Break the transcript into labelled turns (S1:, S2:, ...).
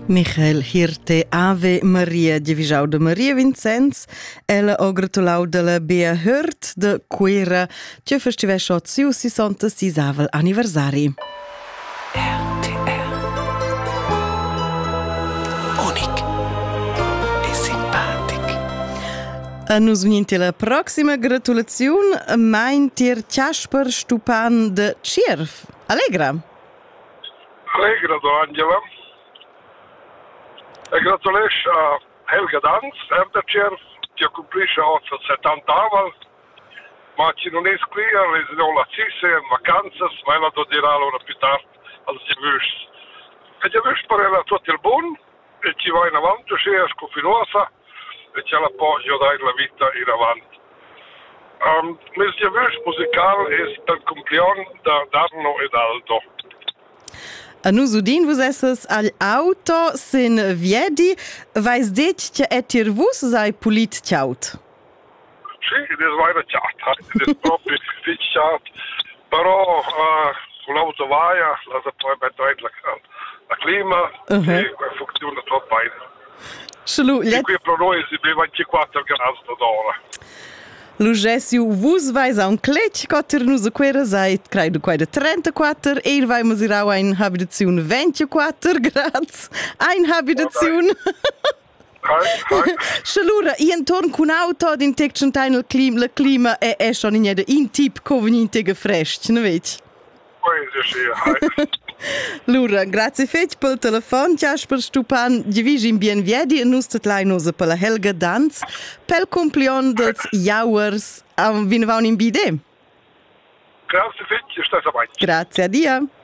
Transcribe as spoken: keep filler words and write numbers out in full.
S1: Michael Hirte Ave Maria Divisau de Maria Vincenz ella ha gratulau della Bea Hört de Quera che festivesce siu sessantaseisavel anniversari.
S2: R T R Unic e simpatic.
S1: A nus uninte la proxima gratulazione mein tir Casper Stupan de Cierf. Allegra.
S3: Allegra do Angela. E gratulești a Helga Danz, Erda Cerf, che accomplisce oggi settanta anni, ma ci non è sclia, residiamo la Cisse, in vacanze, ma la do dirà l'ora più tardi al Sivus. E già visto per ella tutto il buon, e ci va in avanti, ci è scofinosa, e c'è l'appoggio dare la vita in avanti. Um, il Sivus musicale è per il compleanno da Darno ed Aldo.
S1: A nus udin vus esses al auto sin viedi, vais det che et tir vus sei polit ciaut?
S3: Sì, ed è vaina ciata, ed è proprio ficciat, però uh, l'auto vaia, la poi mettere la, la clima, uh-huh. E funziona troppo bene.
S1: Schlu,
S3: e qui per noi si beve ventiquattro gradi d'ora.
S1: Lugesiu, vus vais a un clec, cotter nus a quera sei, credo quai de trentaquattro, e vai masirau ein habitazione ventiquattro grads, ein habitazione. Schalura, i intorno con auto din tec centai il clima, la clima è è schon in jede in tip conveniente gefrescht, ne veci?
S3: Questo sì,
S1: Lura, grazie fetch pel telefon, Casper Stupan, divisi in bien viedi e nus tatlai nosa per la Helga Danz, pel compleon dels Jauers, um, vine vaun in bide.
S3: Grazie fetch, stai a
S1: Grazie, addio.